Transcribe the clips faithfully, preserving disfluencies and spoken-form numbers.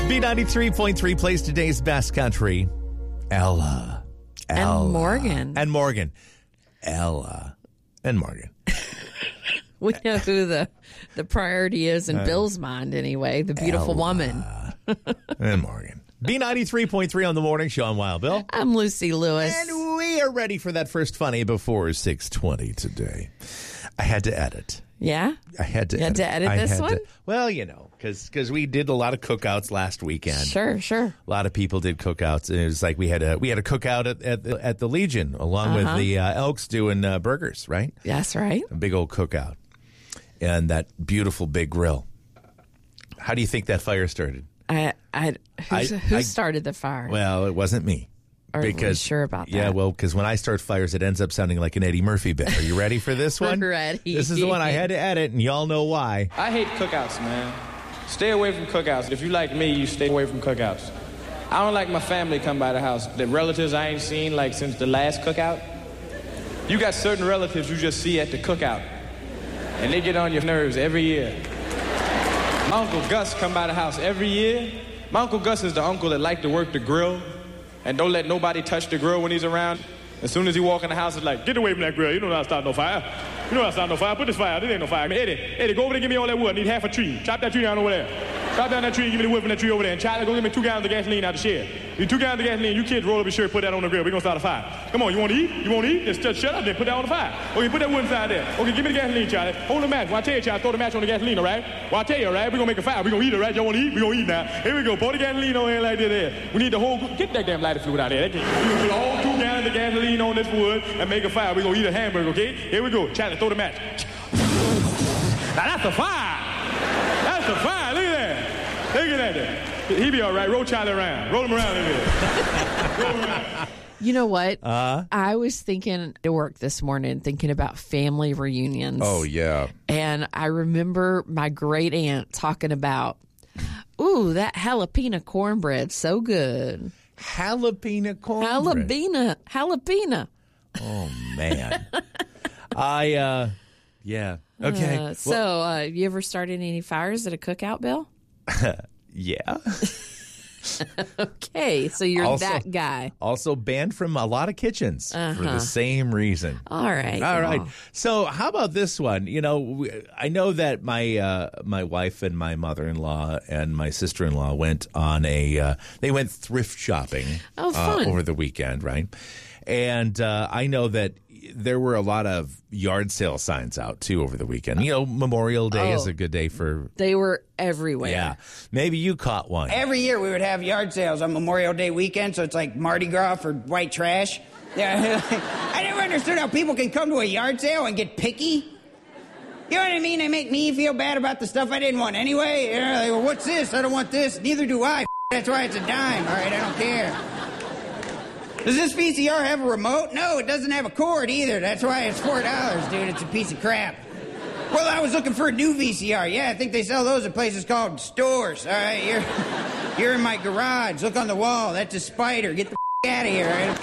B ninety-three point three plays today's best country. Ella. Ella. And Morgan. And Morgan. Ella. And Morgan. We know who the, the priority is in uh, Bill's mind anyway, the beautiful Ella. woman. And Morgan. B ninety-three point three on the morning show. I'm Wild Bill. I'm Lucy Lewis. And we are ready for that first funny before six twenty today. I had to edit. Yeah? I had to you edit. had to edit I this one? To, well, you know, because we did a lot of cookouts last weekend. Sure, sure. A lot of people did cookouts. And it was like we had a we had a cookout at at the, at the Legion along uh-huh. with the uh, Elks doing uh, burgers, right? That's right. A big old cookout. And that beautiful big grill. How do you think that fire started? I, I, who's, I, who I, started the fire? Well, it wasn't me. Are because, you sure about that? Yeah, well, because when I start fires, it ends up sounding like an Eddie Murphy bit. Are you ready for this one? Ready. This is the one I had to edit, and y'all know why. I hate cookouts, man. Stay away from cookouts. If you like me, you stay away from cookouts. I don't like my family come by the house. The relatives I ain't seen, like, since the last cookout. You got certain relatives you just see at the cookout, and they get on your nerves every year. My Uncle Gus come by the house every year. My Uncle Gus is the uncle that like to work the grill and don't let nobody touch the grill when he's around. As soon as he walk in the house, it's like, get away from that grill. You don't know how to start no fire. You know how to start no fire. Put this fire out. This ain't no fire. I mean, Eddie, Eddie, go over there and give me all that wood. I need half a tree. Chop that tree down over there. Chop down that tree and give me the wood from that tree over there. And Charlie, go get me two gallons of gasoline out of the shed. You two gallons of gasoline. You kids roll up your shirt, put that on the grill. We're going to start a fire. Come on, you want to eat? You want to eat? Just, just shut up there. Put that on the fire. Okay, put that wood inside there. Okay, give me the gasoline, Charlie. Hold the match. When I tell you, Charlie, throw the match on the gasoline, all right? Well, I tell you, all right? We're going to make a fire. We're going to eat, all right? Y'all want to eat? We're going to eat now. Here we go. Pour the gasoline on here like this there. We need the whole... Get that damn lighter fluid out there. We're going to put all two gallons of gasoline on this wood and make a fire. We're going to eat a hamburger, okay? Here we go. Charlie, throw the match. Now, that's a fire. That's a fire. Look at that. Look at that there. He be all right. Roll Charlie around. Roll him around a little bit. Roll him around. You know what? Uh, I was thinking to work this morning, thinking about family reunions. Oh, yeah. And I remember my great aunt talking about, ooh, that jalapeno cornbread, so good. Jalapeno cornbread. Jalapeno. Jalapeno. Oh, man. I, uh, yeah. Okay. Uh, so, well, uh, you ever started any fires at a cookout, Bill? Yeah. Okay, so you're also, that guy. Also banned from a lot of kitchens uh-huh. for the same reason. All right. All well. right. So how about this one? You know, I know that my uh, my wife and my mother-in-law and my sister-in-law went on a, uh, they went thrift shopping oh, fun. Uh, over the weekend, right? And uh, I know that there were a lot of yard sale signs out, too, over the weekend. You know, Memorial Day oh, is a good day for... They were everywhere. Yeah. Maybe you caught one. Every year we would have yard sales on Memorial Day weekend, so it's like Mardi Gras for white trash. Yeah, I never understood how people can come to a yard sale and get picky. You know what I mean? They make me feel bad about the stuff I didn't want anyway. You know, like, well, what's this? I don't want this. Neither do I. That's why it's a dime. All right, I don't care. Does this V C R have a remote? No, it doesn't have a cord either. That's why it's four dollars, dude. It's a piece of crap. Well, I was looking for a new V C R. Yeah, I think they sell those at places called stores. All right, you're, you're in my garage. Look on the wall. That's a spider. Get the f- out of here, all right?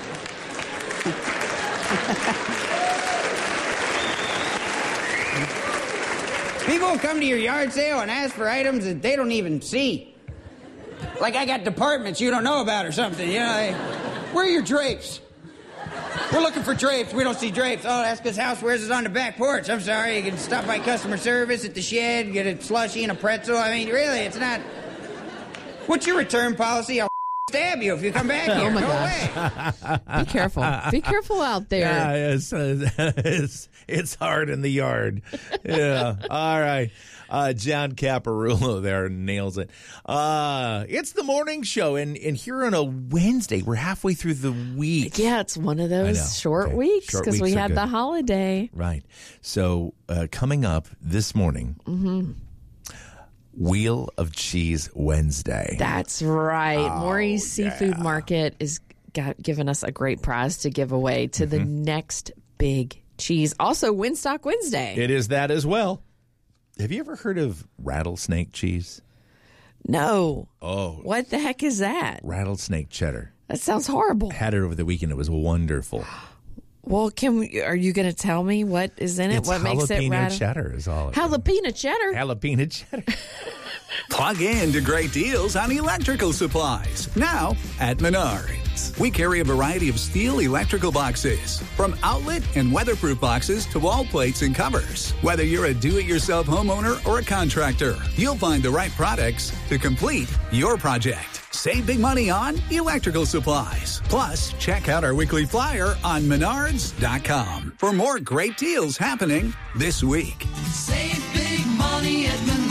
People will come to your yard sale and ask for items that they don't even see. Like I got departments you don't know about or something, you know? They, where are your drapes? We're looking for drapes. We don't see drapes. Oh, that's because Housewares is on the back porch. I'm sorry. You can stop by customer service at the shed, get a slushie and a pretzel. I mean, really, it's not... What's your return policy? I'll stab you if you come back here. Oh, my Go gosh. away. Be careful. Be careful out there. Yeah, it's, uh, it's, it's hard in the yard. Yeah. All right. Uh, John Caparulo there nails it. Uh, it's the morning show, and, and here on a Wednesday, we're halfway through the week. Yeah, it's one of those short okay. weeks Short because we weeks are had good. the holiday. Right. So uh, coming up this morning, mm-hmm. Wheel of Cheese Wednesday. That's right. Oh, Maury's yeah. Seafood Market is got, giving us a great prize to give away to mm-hmm. the next big cheese. Also, Winstock Wednesday. It is that as well. Have you ever heard of rattlesnake cheese? No. Oh. What the heck is that? Rattlesnake cheddar. That sounds horrible. Had it over the weekend. It was wonderful. Well, can we, are you going to tell me what is in it? It's what makes it jalapeno rattle? cheddar is all it is. Jalapeno cheddar? Jalapeno cheddar. Plug in to great deals on electrical supplies, now at Menards. We carry a variety of steel electrical boxes, from outlet and weatherproof boxes to wall plates and covers. Whether you're a do-it-yourself homeowner or a contractor, you'll find the right products to complete your project. Save big money on electrical supplies. Plus, check out our weekly flyer on menards dot com for more great deals happening this week. Save big money at Menards.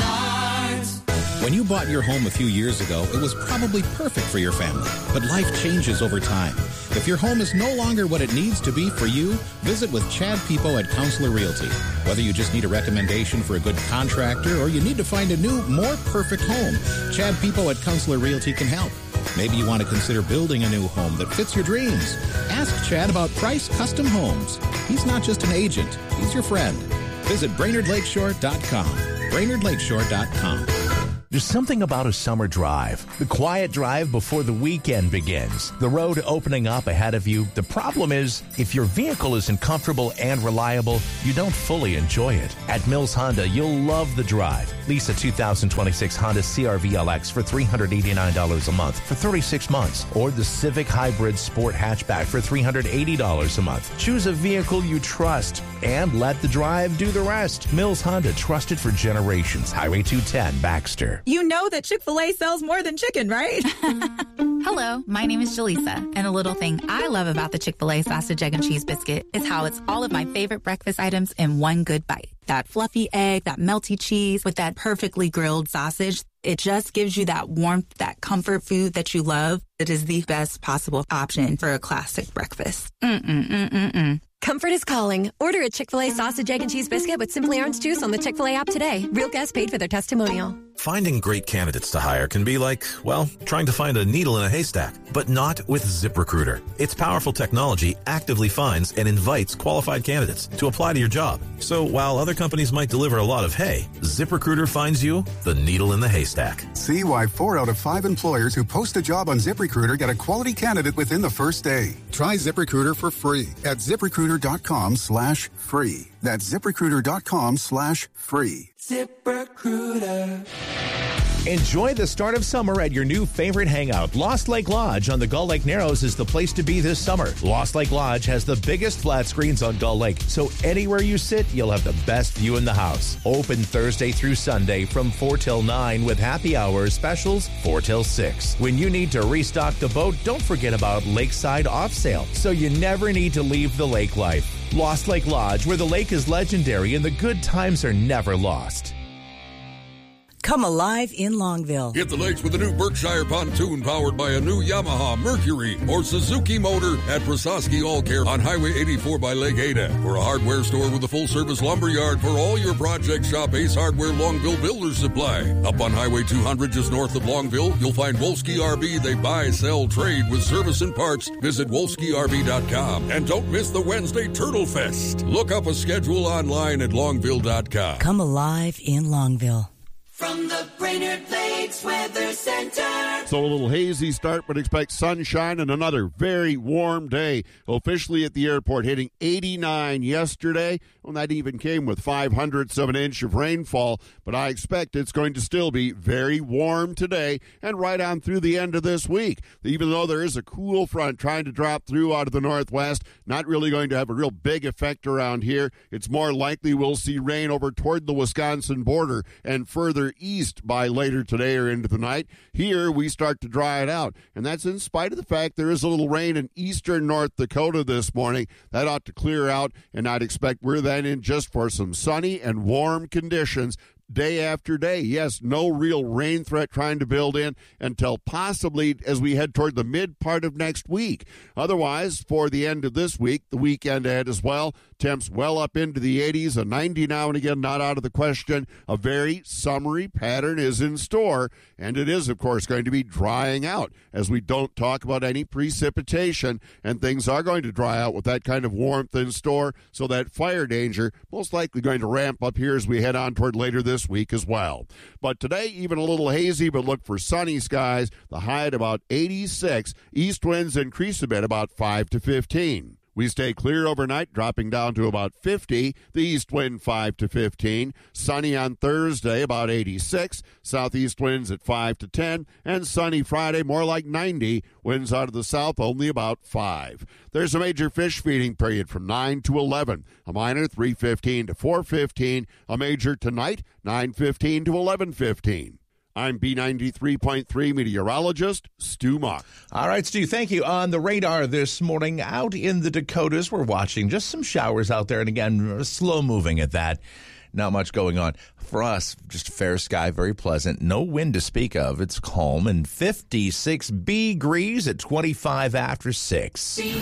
When you bought your home a few years ago, it was probably perfect for your family. But life changes over time. If your home is no longer what it needs to be for you, visit with Chad People at Counselor Realty. Whether you just need a recommendation for a good contractor or you need to find a new, more perfect home, Chad People at Counselor Realty can help. Maybe you want to consider building a new home that fits your dreams. Ask Chad about Price Custom Homes. He's not just an agent, he's your friend. Visit Brainerd Lakeshore dot com. Brainerd Lakeshore dot com. There's something about a summer drive. The quiet drive before the weekend begins. The road opening up ahead of you. The problem is, if your vehicle isn't comfortable and reliable, you don't fully enjoy it. At Mills Honda, you'll love the drive. Lease a two thousand twenty-six Honda C R V L X for three hundred eighty-nine dollars a month for thirty-six months. Or the Civic Hybrid Sport Hatchback for three hundred eighty dollars a month. Choose a vehicle you trust and let the drive do the rest. Mills Honda, trusted for generations. Highway two ten, Baxter. You know that Chick-fil-A sells more than chicken, right? Hello, my name is Jaleesa, and a little thing I love about the Chick-fil-A sausage, egg, and cheese biscuit is how it's all of my favorite breakfast items in one good bite. That fluffy egg, that melty cheese with that perfectly grilled sausage. It just gives you that warmth, that comfort food that you love. It is the best possible option for a classic breakfast. Mm-mm-mm-mm-mm. Comfort is calling. Order a Chick-fil-A sausage, egg, and cheese biscuit with Simply Orange Juice on the Chick-fil-A app today. Real guests paid for their testimonial. Finding great candidates to hire can be like, well, trying to find a needle in a haystack, but not with ZipRecruiter. Its powerful technology actively finds and invites qualified candidates to apply to your job. So while other companies might deliver a lot of hay, ZipRecruiter finds you the needle in the haystack. See why four out of five employers who post a job on ZipRecruiter get a quality candidate within the first day. Try ZipRecruiter for free at ZipRecruiter.com slash free. That's ZipRecruiter.com slash free. ZipRecruiter. Enjoy the start of summer at your new favorite hangout. Lost Lake Lodge on the Gull Lake Narrows is the place to be this summer. Lost Lake Lodge has the biggest flat screens on Gull Lake, so anywhere you sit, you'll have the best view in the house. Open Thursday through Sunday from four till nine with happy hour specials four till six. When you need to restock the boat, don't forget about Lakeside Off Sale, so you never need to leave the lake life. Lost Lake Lodge, where the lake is legendary and the good times are never lost. Come alive in Longville. Hit the lakes with a new Berkshire pontoon powered by a new Yamaha, Mercury, or Suzuki motor at Prososki All Care on Highway eighty-four by Lake Ada. For a hardware store with a full-service lumber yard for all your projects, shop Ace Hardware Longville Builder Supply. Up on Highway two hundred just north of Longville, you'll find Wolski R V. They buy, sell, trade with service and parts. Visit Wolski R V dot com. And don't miss the Wednesday Turtle Fest. Look up a schedule online at Longville dot com. Come alive in Longville. From the Brainerd Lakes Weather Center. So a little hazy start, but expect sunshine and another very warm day. Officially at the airport, hitting eighty-nine yesterday. Well, that even came with five hundredths of an inch of rainfall. But I expect it's going to still be very warm today and right on through the end of this week. Even though there is a cool front trying to drop through out of the northwest, not really going to have a real big effect around here. It's more likely we'll see rain over toward the Wisconsin border and further east by later today or into the night. Here we start to dry it out, and that's in spite of the fact there is a little rain in eastern North Dakota this morning. That ought to clear out, and I'd expect we're then in just for some sunny and warm conditions day after day. Yes, no real rain threat trying to build in until possibly as we head toward the mid part of next week. Otherwise, for the end of this week, the weekend ahead as well, temps well up into the eighties, a ninety now and again not out of the question. A very summery pattern is in store, and it is, of course, going to be drying out as we don't talk about any precipitation, and things are going to dry out with that kind of warmth in store, so that fire danger most likely going to ramp up here as we head on toward later this week as well. But today, even a little hazy, but look for sunny skies. The high at about eighty-six. East winds increase a bit, about five to fifteen. We stay clear overnight, dropping down to about fifty. The east wind five to fifteen. Sunny on Thursday, about eighty-six. Southeast winds at five to ten. And sunny Friday, more like ninety. Winds out of the south, only about five. There's a major fish feeding period from nine to eleven. A minor, three fifteen to four fifteen. A major tonight, nine fifteen to eleven fifteen. I'm B ninety-three point three meteorologist Stu Muck. All right, Stu, thank you. On the radar this morning, out in the Dakotas, we're watching just some showers out there. And again, slow moving at that. Not much going on. For us, just fair sky, very pleasant. No wind to speak of. It's calm and fifty-six degrees at twenty-five after six.